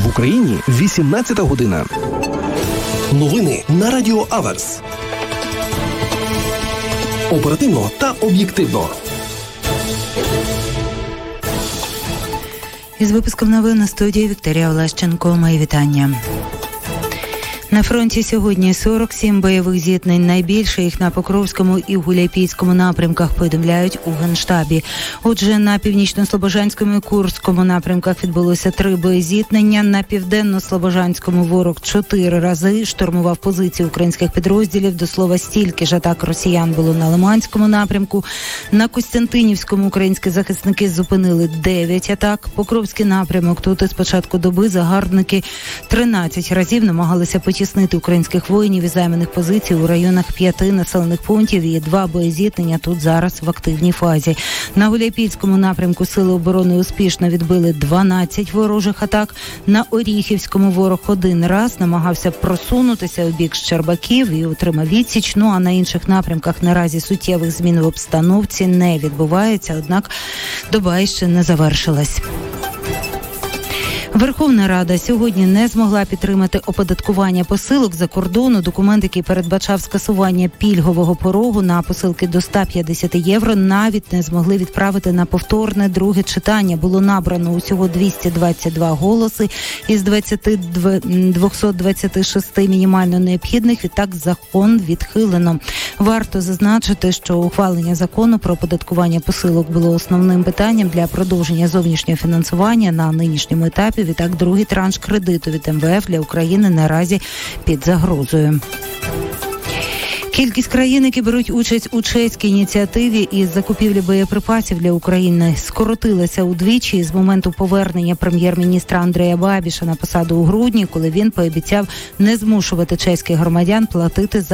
В Україні 18 година. Новини на Радіо Аверс. Оперативно та об'єктивно. Із випуском новин на студії Вікторія Олещенко. Мої вітання. На фронті сьогодні 47 бойових зіткнень. Найбільше їх на Покровському і Гуляйпільському напрямках, повідомляють у Генштабі. Отже, на Північно-Слобожанському і Курському напрямках відбулося 3 боєзіткнення. На Південно-Слобожанському ворог 4 рази штурмував позиції українських підрозділів. До слова, стільки ж атак росіян було на Лиманському напрямку. На Костянтинівському українські захисники зупинили 9 атак. Покровський напрямок. Тут із початку доби загарбники 13 разів намагалися потіснити українських воїнів із займаних позицій у районах 5 населених пунктів. І 2 боєзіткнення тут зараз в активній фазі. На Гуляйпільському напрямку сили оборони успішно відбили 12 ворожих атак. На Оріхівському ворог 1 раз намагався просунутися у бік Щербаків і отримав відсіч. Ну а на інших напрямках наразі суттєвих змін в обстановці не відбувається, однак доба ще не завершилась. Верховна Рада сьогодні не змогла підтримати оподаткування посилок за кордону. Документ, який передбачав скасування пільгового порогу на посилки до 150 євро, навіть не змогли відправити на повторне друге читання. Було набрано усього 222 голоси із 226 мінімально необхідних. Відтак закон відхилено. Варто зазначити, що ухвалення закону про оподаткування посилок було основним питанням для продовження зовнішнього фінансування на нинішньому етапі. Відтак, другий транш кредиту від МВФ для України наразі під загрозою. Кількість країн, які беруть участь у чеській ініціативі із закупівлі боєприпасів для України, скоротилася удвічі з моменту повернення прем'єр-міністра Андрея Бабіша на посаду у грудні, коли він пообіцяв не змушувати чеських громадян платити за